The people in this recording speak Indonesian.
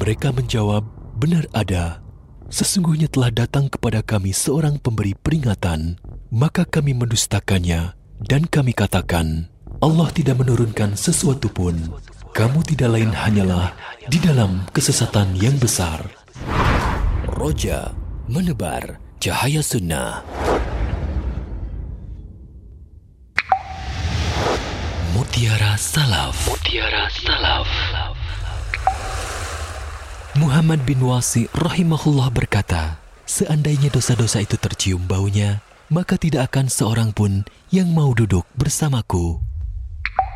Mereka menjawab, benar ada. Sesungguhnya telah datang kepada kami seorang pemberi peringatan, maka kami mendustakannya dan kami katakan, Allah tidak menurunkan sesuatu pun. Kamu tidak lain hanyalah di dalam kesesatan yang besar. Roja menebar cahaya sunnah. Mutiara Salaf. Mutiara Salaf. Muhammad bin Wasi rahimahullah berkata, seandainya dosa-dosa itu tercium baunya, maka tidak akan seorang pun yang mau duduk bersamaku.